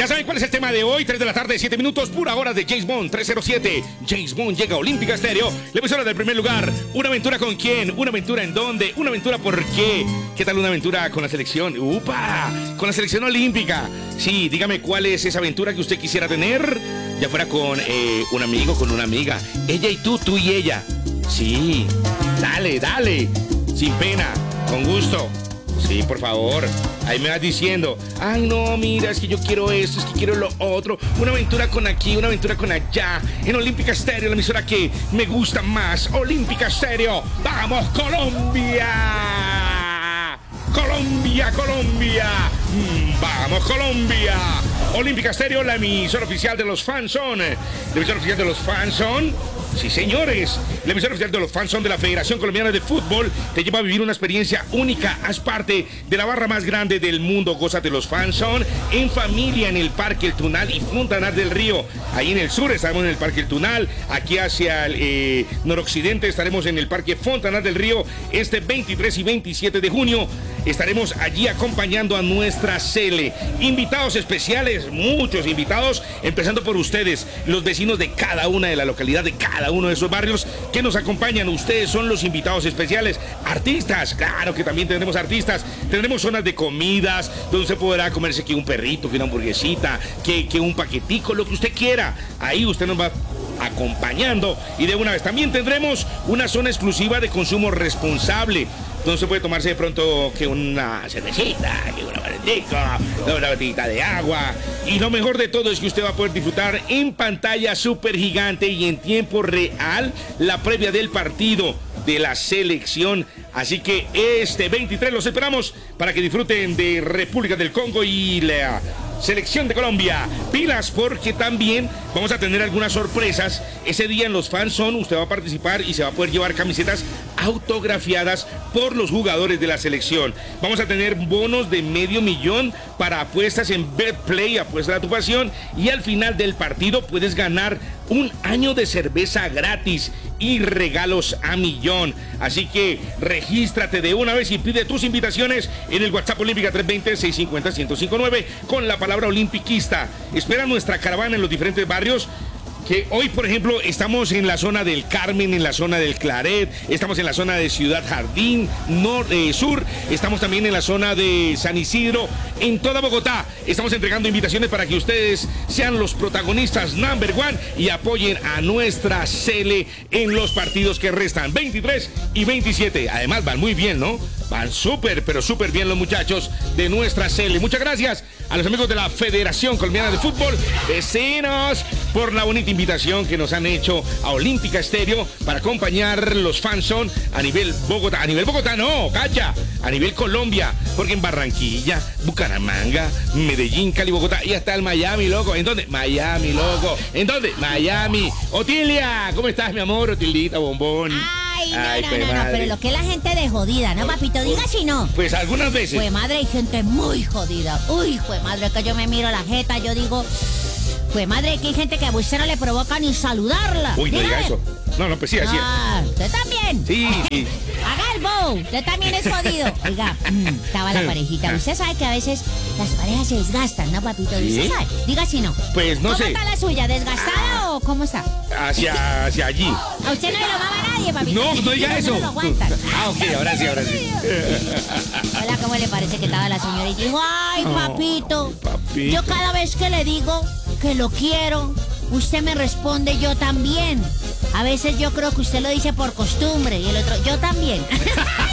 saben cuál es el tema de hoy. 3 de la tarde, 7 minutos, pura hora de James Bond 307. James Bond llega a Olímpica Estéreo, la emisora del primer lugar. ¿Una aventura con quién? ¿Una aventura en dónde? ¿Una aventura por qué? ¿Qué tal una aventura con la selección? ¡Upa! Con la selección olímpica. Sí, dígame cuál es esa aventura que usted quisiera tener. Ya fuera con un amigo, con una amiga. Ella y tú y ella. Sí, dale, dale. Sin pena, con gusto. Sí, por favor. Ahí me vas diciendo, ay no, mira, es que yo quiero esto, es que quiero lo otro. Una aventura con aquí, una aventura con allá. En Olímpica Estéreo, la emisora que me gusta más. Olímpica Estéreo. ¡Vamos, Colombia! ¡Colombia, Colombia! ¡Vamos, Colombia! Olímpica Estéreo, la emisora oficial de los fans son. La emisora oficial de los fans son. Sí, señores, la emisora oficial de los fans son de la Federación Colombiana de Fútbol. Te lleva a vivir una experiencia única. Haz parte de la barra más grande del mundo. Gózate los fans son en familia en el Parque El Tunal y Fontanar del Río. Ahí en el sur estaremos en el Parque El Tunal. Aquí hacia el noroccidente estaremos en el Parque Fontanar del Río. Este 23 y 27 de junio estaremos allí acompañando a nuestra Sele. Invitados especiales, muchos invitados, empezando por ustedes, los vecinos de cada una de la localidad, de cada uno de esos barrios que nos acompañan. Ustedes son los invitados especiales. Artistas, claro que también tendremos artistas. Tendremos zonas de comidas donde usted podrá comerse que un perrito, que una hamburguesita, que un paquetico, lo que usted quiera. Ahí usted nos va acompañando y de una vez también tendremos una zona exclusiva de consumo responsable donde se puede tomarse de pronto que una cervecita, que una valentica, una botellita de agua, y lo mejor de todo es que usted va a poder disfrutar en pantalla súper gigante y en tiempo real la previa del partido de la selección. Así que este 23 los esperamos para que disfruten de República del Congo y la Selección de Colombia. Pilas, porque también vamos a tener algunas sorpresas. Ese día en los fans son, usted va a participar y se va a poder llevar camisetas autografiadas por los jugadores de la selección. Vamos a tener bonos de $500,000 para apuestas en BetPlay, apuesta a tu pasión, y al final del partido puedes ganar un año de cerveza gratis y regalos a millón. Así que regístrate de una vez y pide tus invitaciones en el WhatsApp Olímpica 320-650-1059 con la palabra olimpiquista. Espera nuestra caravana en los diferentes barrios. Que hoy, por ejemplo, estamos en la zona del Carmen, en la zona del Claret, estamos en la zona de Ciudad Jardín, sur, estamos también en la zona de San Isidro, en toda Bogotá. Estamos entregando invitaciones para que ustedes sean los protagonistas number one y apoyen a nuestra Sele en los partidos que restan, 23 y 27. Además, van muy bien, ¿no? Van súper, pero súper bien los muchachos de nuestra Sele. Muchas gracias a los amigos de la Federación Colombiana de Fútbol, vecinos, por la bonita invitación que nos han hecho a Olímpica Estéreo para acompañar los fans son a nivel Bogotá. A nivel Bogotá no, calla, a nivel Colombia, porque en Barranquilla, Bucaramanga, Medellín, Cali, Bogotá y hasta el Miami, loco. ¿En dónde? Miami, loco. ¿En dónde? Miami. Otilia, ¿cómo estás, mi amor? Otildita, bombón. Ay, no, pero lo que es la gente de jodida, ¿no, papito? Diga si no. Pues algunas veces. Pues madre, hay gente muy jodida. Uy, pues madre, que yo me miro la jeta, yo digo, pues madre, que hay gente que a usted no le provoca ni saludarla. Uy, no diga eso. No, pues sí, así es. Ah, ¿usted también? Sí. Haga el bow, usted también es jodido. Oiga, estaba la parejita. Usted sabe que a veces las parejas se desgastan, ¿no, papito? ¿Usted ¿Sí? sabe? Diga si no. Pues no sé. ¿Cómo está la suya? ¿Desgastada o cómo está? Hacia allí. A usted no le lo mama nadie, papito. No diga eso. No lo aguantan. Ok, ahora sí. Hola, ¿cómo le parece que estaba la señora? Y dijo, ay, papito. Papito. Yo cada vez que le digo que lo quiero, usted me responde, yo también. A veces yo creo que usted lo dice por costumbre y el otro, yo también.